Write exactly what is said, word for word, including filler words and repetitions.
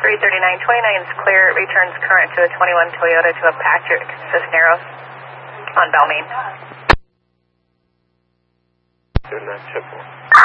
three thirty-nine twenty-nine is clear. Returns current to a twenty-one Toyota to a Patrick Cisneros on Balmain. Good night, triple.